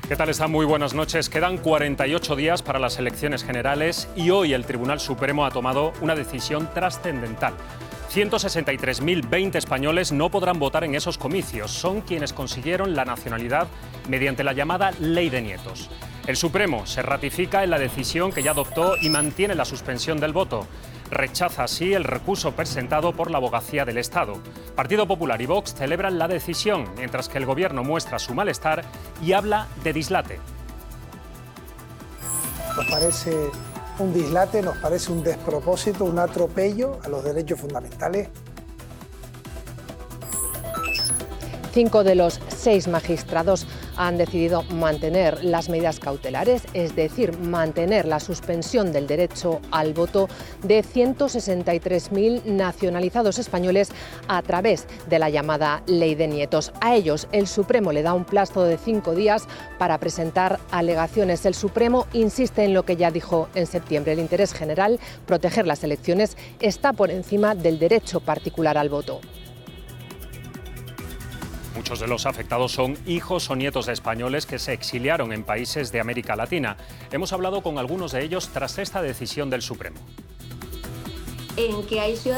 ¿Qué tal están? Muy buenas noches. Quedan 48 días para las elecciones generales y hoy el Tribunal Supremo ha tomado una decisión trascendental. 163.020 españoles no podrán votar en esos comicios. Son quienes consiguieron la nacionalidad mediante la llamada Ley de Nietos. El Supremo se ratifica en la decisión que ya adoptó y mantiene la suspensión del voto. Rechaza así el recurso presentado por la Abogacía del Estado. Partido Popular y Vox celebran la decisión, mientras que el Gobierno muestra su malestar y habla de dislate. Nos parece un dislate, nos parece un despropósito, un atropello a los derechos fundamentales. 5 de los 6 magistrados han decidido mantener las medidas cautelares, es decir, mantener la suspensión del derecho al voto de 163.000 nacionalizados españoles a través de la llamada Ley de Nietos. A ellos el Supremo le da un plazo de 5 días para presentar alegaciones. El Supremo insiste en lo que ya dijo en septiembre: el interés general, proteger las elecciones, está por encima del derecho particular al voto. Muchos de los afectados son hijos o nietos de españoles que se exiliaron en países de América Latina. Hemos hablado con algunos de ellos tras esta decisión del Supremo. En que hay